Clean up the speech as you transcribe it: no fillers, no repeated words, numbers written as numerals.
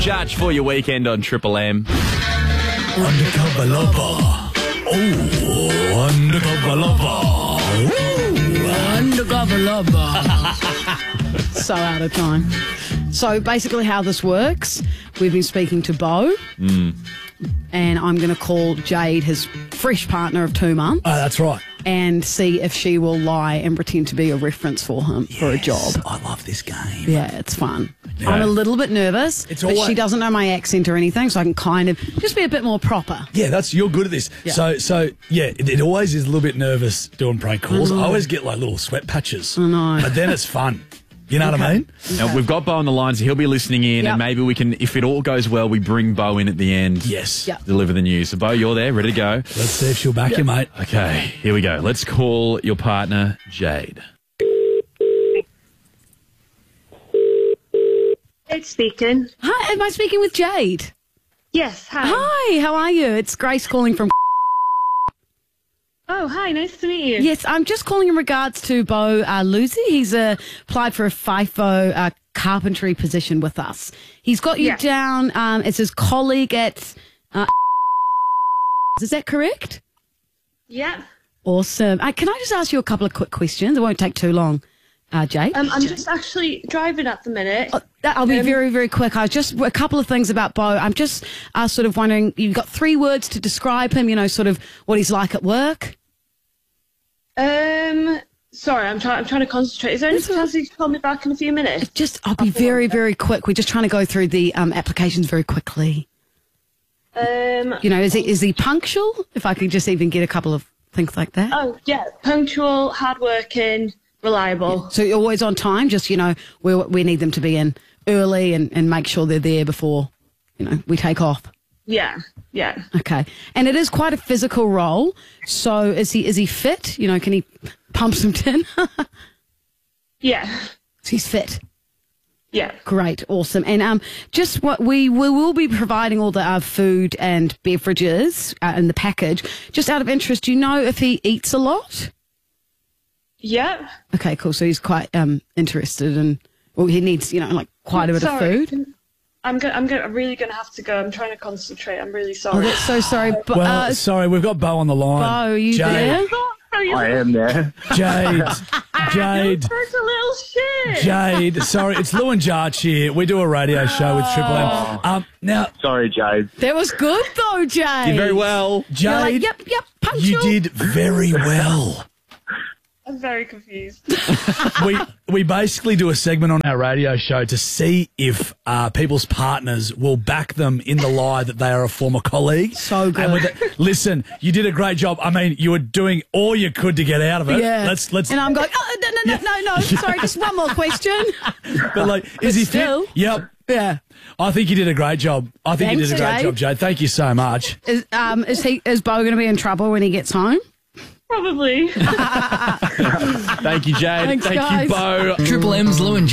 Judge for your weekend on Triple M. Undercover lover. Oh, undercover lover. Ooh, undercover lover. So out of time. So basically how this works, we've been speaking to Beau, and I'm going to call Jade, his fresh partner of 2 months. Oh, that's right. And see if she will lie and pretend to be a reference for him for a job. I love this game. Yeah, it's fun. Yeah. I'm a little bit nervous, It's but always- she doesn't know my accent or anything, so I can kind of just be a bit more proper. Yeah, you're good at this. Yeah. So yeah, it always is a little bit nervous doing prank calls. I always get like little sweat patches. I know. But then it's fun. You know what I mean? Now, we've got Beau on the line, so he'll be listening in, Yep. and maybe we can, if it all goes well, we bring Beau in at the end. Yes. Yep. Deliver the news. So, Beau, you're there, ready to go. Let's see if she'll back you, mate. Okay, here we go. Let's call your partner, Jade. It's speaking. Hi, am I speaking with Jade? Yes, hi. Hi, how are you? It's Grace calling from... Oh, hi, nice to meet you. Yes, I'm just calling in regards to Beau Lucy. He's applied for a FIFO carpentry position with us. He's got you down as his colleague at... is that correct? Yeah. Awesome. Can I just ask you a couple of quick questions? It won't take too long, Jade. I'm just actually driving at the minute. I'll be very, very quick. I was just a couple of things about Beau. I'm just sort of wondering, you've got 3 words to describe him, you know, sort of what he's like at work. Sorry, I'm trying to concentrate. Is there any chance you can call me back in a few minutes? I'll be very, very quick. We're just trying to go through the applications very quickly. You know, is he punctual? If I could just even get a couple of things like that. Oh, yeah, punctual, hardworking, reliable. So you're always on time, just, you know, we need them to be in early and make sure they're there before, you know, we take off. Yeah, yeah. Okay. And it is quite a physical role. So is he fit? You know, can he pump some tin? Yeah, He's fit. yeah. Great. Awesome. And just what we will be providing all the food and beverages in the package. Just out of interest, do you know if he eats a lot? Yeah. Okay, cool. So he's quite interested in, well, he needs, you know, like quite a bit of food. I'm really gonna have to go. I'm trying to concentrate. I'm really Oh, sorry. that's so sorry. But, Well, sorry, we've got Beau on the line. Beau, are you Jade. there? I am there. Jade. Jade. Such a little shit. Jade. Sorry, it's Lou and Jarch here. We do a radio show with Triple M. Now, Sorry, Jade. That was good though, Jade. Did very well. You're Jade, like, yep, punctual. you did very well. I'm very confused. We basically do a segment on our radio show to see if people's partners will back them in the lie that they are a former colleague. So good. And listen, you did a great job. I mean, you were doing all you could to get out of it. Yeah. Let's. And I'm going, no. Sorry, just one more question. But like, is he still. fit? Yep. Yeah. I think you did a great job. I think you Thanks, did a great Jade. job, Jade. Thank you so much. Is Beau going to be in trouble when he gets home? Probably. Thank you, Jade. Thanks, Thank guys. you, Beau. Triple M's Lou and